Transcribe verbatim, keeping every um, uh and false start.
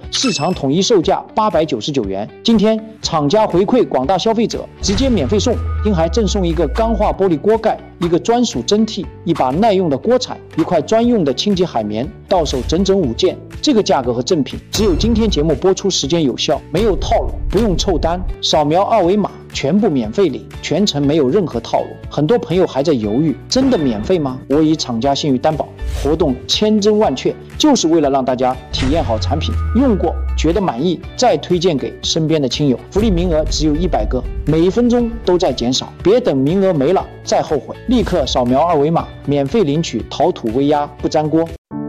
市场统一售价八百九十九元。今天厂家回馈广大消费者，直接免费送，并还赠送一个钢化玻璃锅盖、一个专属蒸屉、一把耐用的锅铲、一块专用的清洁海绵，到手整整五件。这个价格和赠品只有今天节目播出时间有效，没有套路，不用凑单，扫描二维码全部免费领，全程没有任何套路。很多朋友还在犹豫，真的免费吗？我以厂家信誉担保，活动千真万确，就是为了让大家体验好产品，用过觉得满意，再推荐给身边的亲友。福利名额只有一百个，每一分钟都在减少，别等名额没了再后悔，立刻扫描二维码免费领取陶土微压不粘锅。